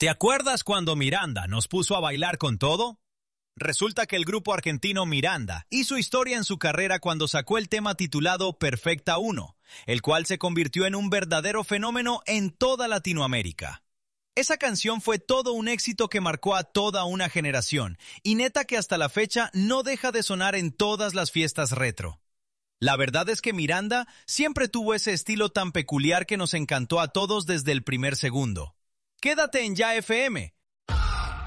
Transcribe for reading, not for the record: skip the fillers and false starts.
¿Te acuerdas cuando Miranda nos puso a bailar con todo? Resulta que el grupo argentino Miranda hizo historia en su carrera cuando sacó el tema titulado Perfecta 1, el cual se convirtió en un verdadero fenómeno en toda Latinoamérica. Esa canción fue todo un éxito que marcó a toda una generación, y neta que hasta la fecha no deja de sonar en todas las fiestas retro. La verdad es que Miranda siempre tuvo ese estilo tan peculiar que nos encantó a todos desde el primer segundo. Quédate en Ya FM,